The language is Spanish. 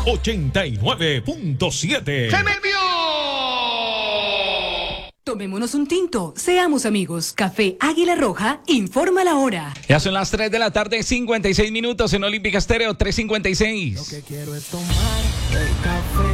89.7. ¡Se me envió! Tomémonos un tinto, seamos amigos. Café Águila Roja informa la hora. Ya son las 3 de la tarde, 56 minutos en Olímpica Estéreo, 3:56. Lo que quiero es tomar el café